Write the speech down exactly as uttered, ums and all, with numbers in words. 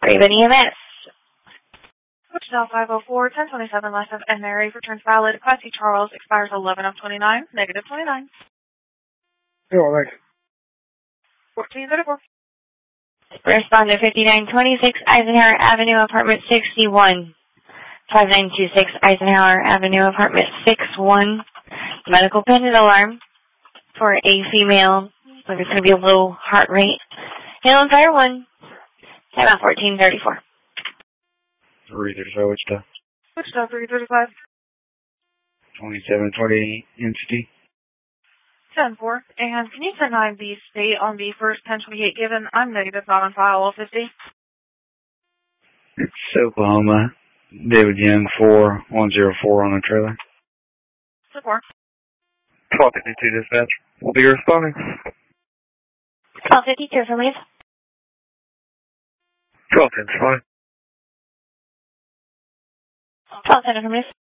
Raven E M S. Wichita five oh four, ten twenty-seven, license and Mary returns valid. Class C Charles expires eleven of twenty-nine, negative twenty-nine. Yeah, thanks. fourteen thirty-four. Responder fifty-nine twenty-six, Eisenhower Avenue, apartment sixty-one. five nine two six, Eisenhower Avenue, apartment six one. Medical pendant alarm for a female. Like it's going to be a low heart rate. Hail and Fire one. Time out fourteen thirty-four. three thirty-five, Wichita. Wichita three thirty-five. twenty-seven twenty entity. ten four. And can you send nine B state on the first ten twenty-eight given? I'm negative, not on file, all fifty. It's Oklahoma. David Young, four one zero four on a trailer. Support. twelve fifty-two dispatch. We'll be responding. twelve fifty-two for leave. twelve ten, fine. twelve ten for leave.